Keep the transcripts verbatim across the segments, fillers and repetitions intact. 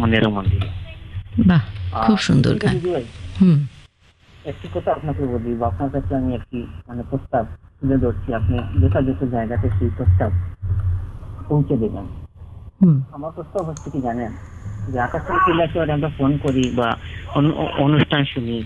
মনেরও মন্দিরে। বাহ, খুব সুন্দর গান। হুম একটি কথা আপনাকে বলি, বা আপনার কাছে আমি একটি মানে প্রস্তাব তুলে ধরছি, আপনি যথাযথ জায়গাতে সেই প্রস্তাব পৌঁছে দেবেন। হুম আমার প্রস্তাব হচ্ছে কি জানেন, যে আকাশবাণী কৈলাসহরে আমরা ফোন করি বা অনুষ্ঠান শুনি,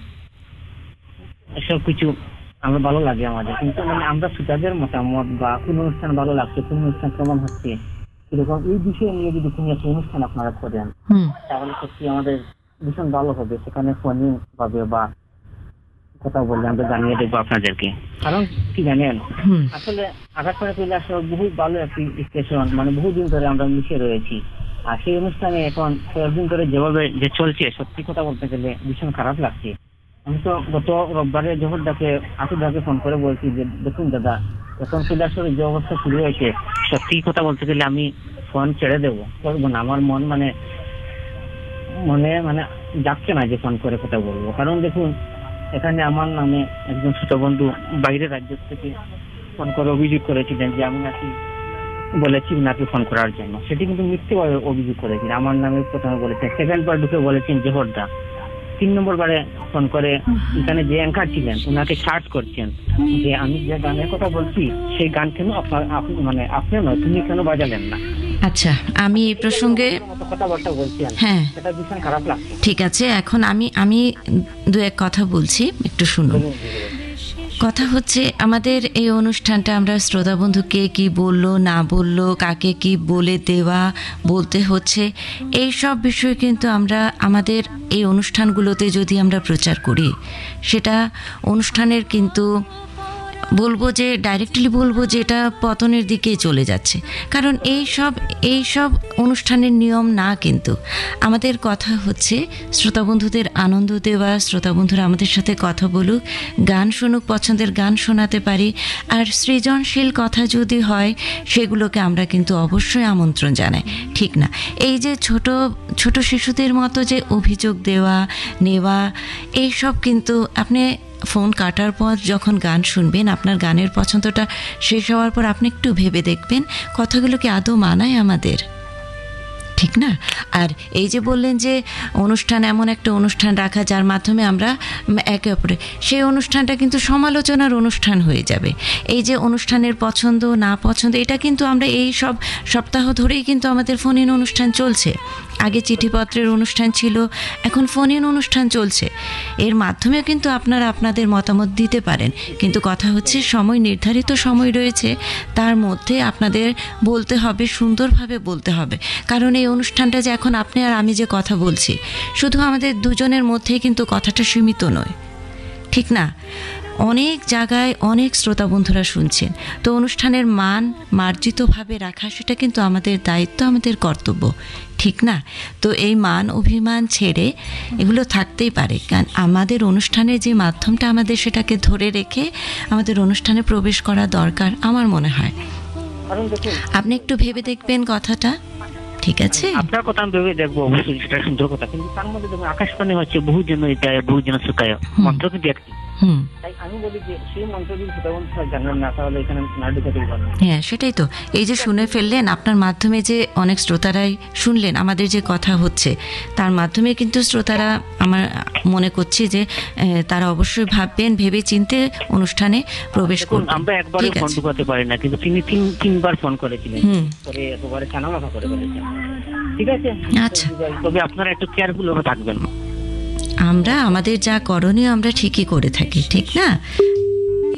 এসব কিছু আমরা ভালো লাগে আমাদের, কিন্তু মানে আমরা শ্রোতাদের মতামত বা কোন অনুষ্ঠান ভালো লাগছে, কোন অনুষ্ঠান কেমন হচ্ছে, এরকম এই বিষয়ে নিয়ে যদি কোনো একটা অনুষ্ঠান আপনারা করেন তাহলে সত্যি আমাদের ভীষণ ভালো হবে। সেখানে ফোনিং পাবে বা কথা বললে আমরা জানিয়ে দেবো আপনাদেরকে। কারণ কি জানেন, আসলে আকাশবাণী কৈলাসহর বহু ভালো একটি স্টেশন, মানে বহুদিন ধরে আমরা মিশে রয়েছি। আর সেই অনুষ্ঠানে এখন কয়েকদিন ধরে যেভাবে যে চলছে, সত্যি কথা বলতে গেলে ভীষণ খারাপ লাগছে। আমি তো গত রোববারে জহরদাকে আসুদাকে ফোন করে বলছি যে দেখুন দাদা, এখন কৈলাসহরের যে অবস্থা শুরু হয়েছে, সত্যি কথা বলতে গেলে আমি ফোন ছেড়ে দেবো, করবো না। আমার মন মানে মনে মানে যাচ্ছে না যে ফোন করে কথা বলবো। কারণ দেখুন, এখানে আমার নামে একজন ছোট বন্ধু বাইরের রাজ্য থেকে ফোন করে অভিযোগ করেছিলেন যে আমি নাকি বলেছি নাকি ফোন করার জন্য। সেটি কিন্তু মিথ্যেভাবে অভিযোগ করেছেন। আমার নামে প্রথমে বলেছেন, সেকেন্ড বার ঢুকে বলেছেন জহরদা, তিন নম্বর বারে ফোন করে এখানে যে অ্যাঙ্কার ছিলেন ওনাকে সার্চ করছেন যে আমি যে গানের কথা বলছি সেই গান কেন আপনার মানে আপনি নয় তুমি কেন বাজালেন না। আচ্ছা, আমি এই প্রসঙ্গে কথাবার্তা বলছেন, হ্যাঁ সেটা ভীষণ খারাপ লাগছে। ঠিক আছে, এখন আমি আমি দু এক কথা বলছি, একটু শুনুন। কথা হচ্ছে, আমাদের এই অনুষ্ঠানটা আমরা শ্রোতা বন্ধু কে কি বললো না বললো, কাকে কি বলে দেওয়া বলতে হচ্ছে, এই সব বিষয় কিন্তু আমরা আমাদের এই অনুষ্ঠানগুলোতে যদি আমরা প্রচার করি, সেটা অনুষ্ঠানের কিন্তু বলবো যে ডাইরেক্টলি বলবো যে এটা পতনের দিকে চলে যাচ্ছে। কারণ এই সব এই সব অনুষ্ঠানের নিয়ম না, কিন্তু আমাদের কথা হচ্ছে শ্রোতা বন্ধুদের আনন্দ দেওয়া, শ্রোতা বন্ধুরা আমাদের সাথে কথা বলুক, গান শুনুক, পছন্দের গান শোনাতে পারি। আর সৃজনশীল কথা যদি হয় সেগুলোকে আমরা কিন্তু অবশ্যই আমন্ত্রণ জানাই, ঠিক না? এই যে ছোট ছোট শিশুদের মতো যে অভিযোগ দেওয়া নেওয়া, এই সব কিন্তু আপনি ফোন কাটার পর যখন গান শুনবেন, আপনার গানের পছন্দটা শেষ হওয়ার পর আপনি একটু ভেবে দেখবেন কথাগুলো কি আদৌ মানায় আমাদের, ঠিক না? আর এই যে বললেন যে অনুষ্ঠান, এমন একটা অনুষ্ঠান রাখা যার মাধ্যমে আমরা একে অপরে, সেই অনুষ্ঠানটা কিন্তু সমালোচনার অনুষ্ঠান হয়ে যাবে। এই যে অনুষ্ঠানের পছন্দ না পছন্দ, এটা কিন্তু আমরা এই সব সপ্তাহ ধরেই কিন্তু আমাদের ফোন ইন অনুষ্ঠান চলছে। আগে চিঠিপত্রের অনুষ্ঠান ছিল, এখন ফোন ইন অনুষ্ঠান চলছে। এর মাধ্যমেও কিন্তু আপনারা আপনাদের মতামত দিতে পারেন, কিন্তু কথা হচ্ছে সময়, নির্ধারিত সময় রয়েছে, তার মধ্যে আপনাদের বলতে হবে, সুন্দরভাবে বলতে হবে। কারণ এই অনুষ্ঠানটা যে এখন আপনি আর আমি যে কথা বলছি, শুধু আমাদের দুজনের মধ্যেই কিন্তু কথাটা সীমিত নয়, ঠিক না? অনেক জায়গায় অনেক শ্রোতা বন্ধুরা শুনছেন। তো অনুষ্ঠানের মান মার্জিতভাবে রাখা, সেটা কিন্তু আমাদের দায়িত্ব, আমাদের কর্তব্য, ঠিক না? তো এই মান অভিমান ছেড়ে এগুলো থাকতেই পারে, কারণ আমাদের অনুষ্ঠানের যে মাধ্যমটা, আমাদের সেটাকে ধরে রেখে আমাদের অনুষ্ঠানে প্রবেশ করা দরকার আমার মনে হয়। আপনি একটু ভেবে দেখবেন কথাটা, ঠিক আছে? আপনার কথা আমি ভেবে দেখবো, অবশ্যই সেটা সুন্দর কথা। কিন্তু তার মধ্যে দেখুন, আকাশবাণী হচ্ছে বহু জন এটা বহু জন শুকায় মন্ত্র কিন্তু একটি। তাই আমি বলি যে সেই মন্ত্র যদি শ্রোতা জানেন না, তাহলে এখানে না ঢুকাতেই পারেন। হ্যাঁ, সেটাই তো। এই যে শুনে ফেললেন, আপনার মাধ্যমে যে অনেক শ্রোতারাই শুনলেন আমাদের যে কথা হচ্ছে, তার মাধ্যমে কিন্তু শ্রোতারা, আমার মনে করছি যে তারা অবশ্যই ভাববেন, ভেবে চিনতে অনুষ্ঠানে প্রবেশ করবেন। আমরা একবারে ফোন ঢুকাতে পারি না, কিন্তু তিনি তিন তিনবার ফোন করেছিলেন, পরে একেবারে চানামাথা করে বলেছেন। ঠিক আছে, আচ্ছা, তবে আপনারা একটু কেয়ারফুল হয়ে থাকবেন। আমরা আমাদের যা করণীয় আমরা ঠিকই করে থাকি, ঠিক না?